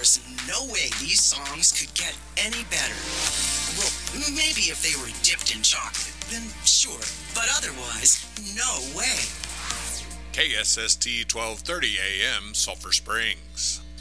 There's no way these songs could get any better. Well, maybe if they were dipped in chocolate, then sure. But otherwise, no way. KSST 1230 AM, Sulphur Springs.